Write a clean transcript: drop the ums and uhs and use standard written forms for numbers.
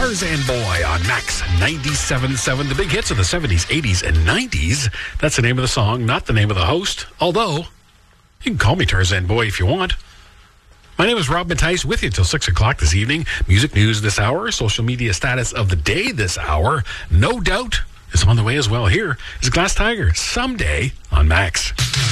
Tarzan Boy on Max 97.7. The big hits of the 70s, 80s, and 90s. That's the name of the song, not the name of the host. Although, you can call me Tarzan Boy if you want. My name is Rob Mattice, with you till 6 o'clock this evening. Music news this hour, social media status of the day this hour. No Doubt is on the way as well. Here is Glass Tiger, Someday on Max.